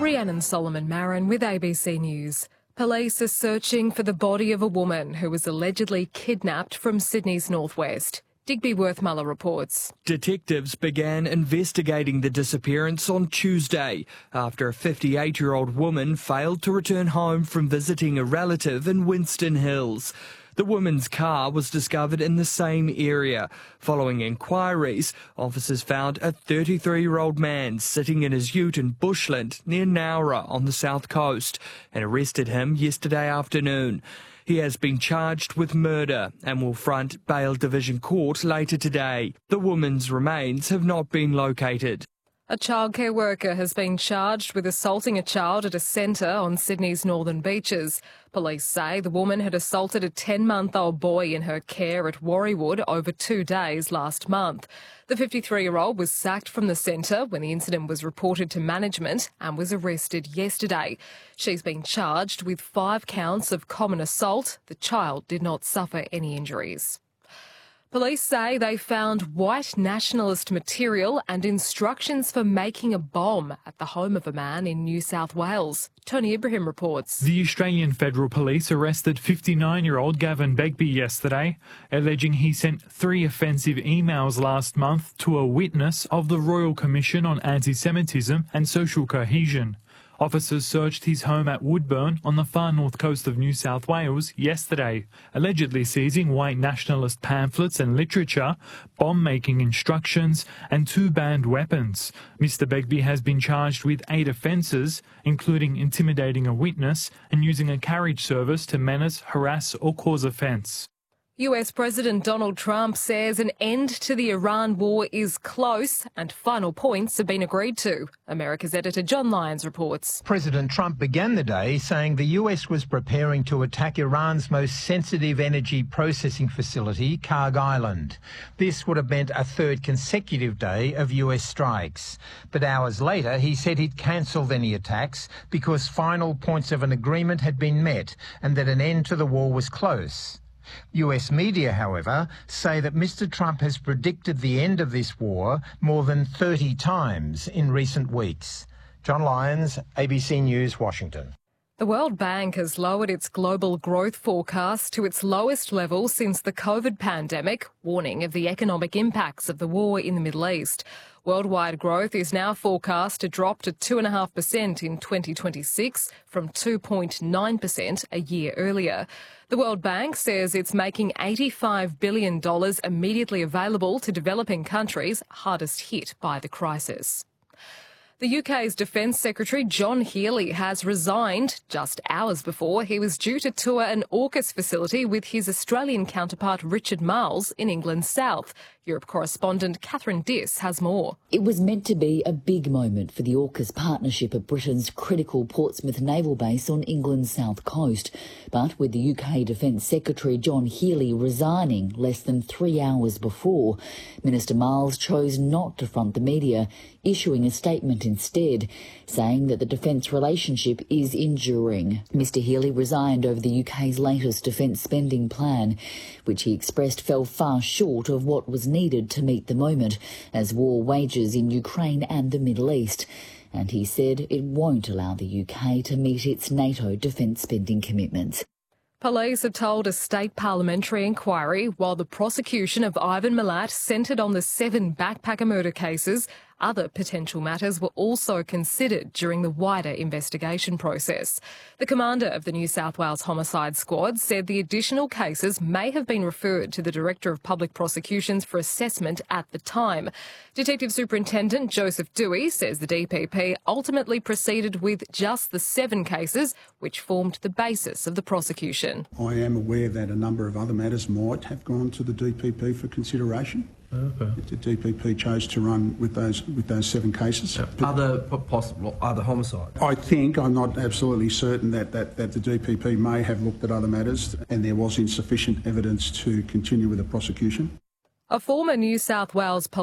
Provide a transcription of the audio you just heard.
Rhiannon Solomon Marin with ABC News. Police are searching for the body of a woman who was allegedly kidnapped from Sydney's northwest. Digby Worthmuller reports. Detectives began investigating the disappearance on Tuesday after a 58-year-old woman failed to return home from visiting a relative in Winston Hills. The woman's car was discovered in the same area. Following inquiries, officers found a 33-year-old man sitting in his ute in Bushland near Nowra on the south coast and arrested him yesterday afternoon. He has been charged with murder and will front Bail Division Court later today. The woman's remains have not been located. A childcare worker has been charged with assaulting a child at a centre on Sydney's northern beaches. Police say the woman had assaulted a 10-month-old boy in her care at Warriewood over 2 days last month. The 53-year-old was sacked from the centre when the incident was reported to management and was arrested yesterday. She's been charged with 5 counts of common assault. The child did not suffer any injuries. Police say they found white nationalist material and instructions for making a bomb at the home of a man in New South Wales. Tony Ibrahim reports. The Australian Federal Police arrested 59-year-old Gavin Begbie yesterday, alleging he sent 3 offensive emails last month to a witness of the Royal Commission on Anti-Semitism and Social Cohesion. Officers searched his home at Woodburn on the far north coast of New South Wales yesterday, allegedly seizing white nationalist pamphlets and literature, bomb-making instructions and 2 banned weapons. Mr Begbie has been charged with 8 offences, including intimidating a witness and using a carriage service to menace, harass or cause offence. US President Donald Trump says an end to the Iran war is close and final points have been agreed to. America's editor John Lyons reports. President Trump began the day saying the US was preparing to attack Iran's most sensitive energy processing facility, Karg Island. This would have meant a 3rd consecutive day of US strikes. But hours later, he said he'd cancelled any attacks because final points of an agreement had been met and that an end to the war was close. US media, however, say that Mr Trump has predicted the end of this war more than 30 times in recent weeks. John Lyons, ABC News, Washington. The World Bank has lowered its global growth forecast to its lowest level since the COVID pandemic, warning of the economic impacts of the war in the Middle East. Worldwide growth is now forecast to drop to 2.5% in 2026 from 2.9% a year earlier. The World Bank says it's making $85 billion immediately available to developing countries hardest hit by the crisis. The UK's Defence Secretary John Healey has resigned just hours before he was due to tour an AUKUS facility with his Australian counterpart Richard Marles in England's south. Europe correspondent Catherine Diss has more. It was meant to be a big moment for the AUKUS partnership at Britain's critical Portsmouth naval base on England's south coast. But with the UK Defence Secretary John Healey resigning less than 3 hours before, Minister Marles chose not to front the media, issuing a statement instead, saying that the defence relationship is enduring. Mr Healey resigned over the UK's latest defence spending plan, which he expressed fell far short of what was needed to meet the moment as war wages in Ukraine and the Middle East. And he said it won't allow the UK to meet its NATO defence spending commitments. Police have told a state parliamentary inquiry while the prosecution of Ivan Milat centred on the 7 backpacker murder cases, other potential matters were also considered during the wider investigation process. The commander of the New South Wales Homicide Squad said the additional cases may have been referred to the Director of Public Prosecutions for assessment at the time. Detective Superintendent Joseph Dewey says the DPP ultimately proceeded with just the 7 cases which formed the basis of the prosecution. I am aware that a number of other matters might have gone to the DPP for consideration. Okay. The DPP chose to run with those 7 cases. Other possible other homicides? I think, I'm not absolutely certain that the DPP may have looked at other matters and there was insufficient evidence to continue with the prosecution. A former New South Wales